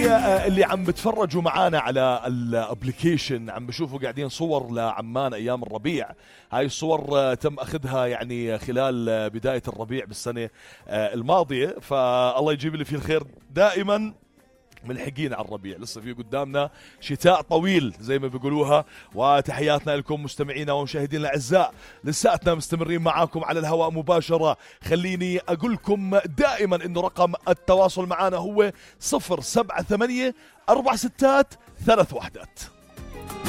اللي عم بتفرجوا معانا على الابليكيشن عم بشوفوا قاعدين صور لعمان ايام الربيع. هاي الصور تم اخذها يعني خلال بداية الربيع بالسنة الماضية، فالله يجيب لي فيه الخير. دائما ملحقين على الربيع، لسه في قدامنا شتاء طويل زي ما بيقولوها. وتحياتنا لكم مستمعينا ومشاهدينا الاعزاء، لساتنا مستمرين معاكم على الهواء مباشرة. خليني اقول لكم دائما انه رقم التواصل معنا هو 078 4 6 3 1.